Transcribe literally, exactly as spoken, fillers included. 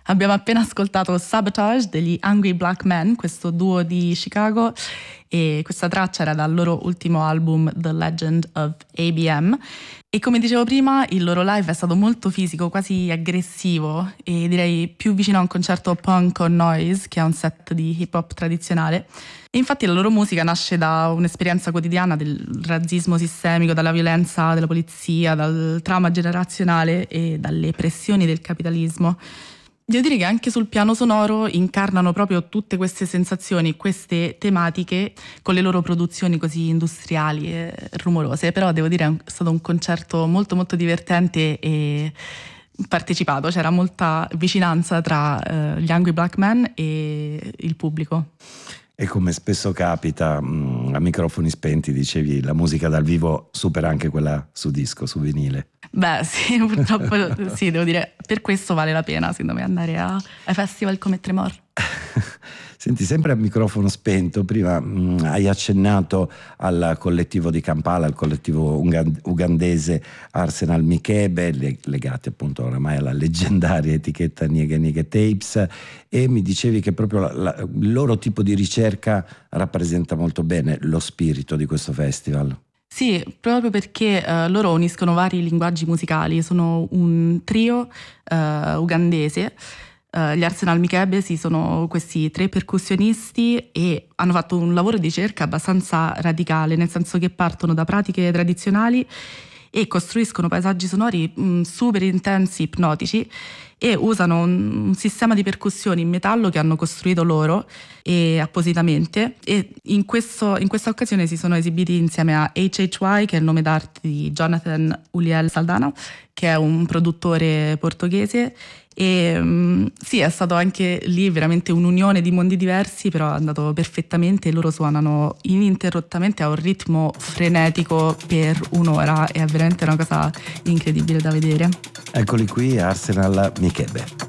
Abbiamo appena ascoltato Sabotage degli Angry Black Men, questo duo di Chicago, e questa traccia era dal loro ultimo album The Legend of A B M. E come dicevo prima, il loro live è stato molto fisico, quasi aggressivo, e direi più vicino a un concerto punk o noise che a un set di hip hop tradizionale. E infatti la loro musica nasce da un'esperienza quotidiana del razzismo sistemico, dalla violenza della polizia, dal trauma generazionale e dalle pressioni del capitalismo. Devo dire che anche sul piano sonoro incarnano proprio tutte queste sensazioni, queste tematiche con le loro produzioni così industriali e rumorose, però devo dire è stato un concerto molto molto divertente e partecipato, c'era molta vicinanza tra uh, gli Angry Black Men e il pubblico. E come spesso capita, mh, a microfoni spenti, dicevi, la musica dal vivo supera anche quella su disco, su vinile. Beh sì, purtroppo sì, devo dire, per questo vale la pena secondo me andare a, ai festival come Tremor. Senti, sempre a microfono spento, prima mh, hai accennato al collettivo di Kampala, al collettivo ugand- ugandese Arsenal Mikebe, le- legati appunto oramai alla leggendaria etichetta Niege Niege Tapes, e mi dicevi che proprio la, la, il loro tipo di ricerca rappresenta molto bene lo spirito di questo festival. Sì, proprio perché uh, loro uniscono vari linguaggi musicali, sono un trio uh, ugandese. Uh, gli Arsenal Mikebe sì, sono questi tre percussionisti e hanno fatto un lavoro di ricerca abbastanza radicale, nel senso che partono da pratiche tradizionali e costruiscono paesaggi sonori mh, super intensi, ipnotici, e usano un, un sistema di percussioni in metallo che hanno costruito loro e appositamente, e in, questo, in questa occasione si sono esibiti insieme a H H Y, che è il nome d'arte di Jonathan Uliel Saldana, che è un produttore portoghese. E um, sì, è stato anche lì veramente un'unione di mondi diversi, però è andato perfettamente. Loro suonano ininterrottamente a un ritmo frenetico per un'ora, e è veramente una cosa incredibile da vedere. Eccoli qui, Arsenal Mikebe.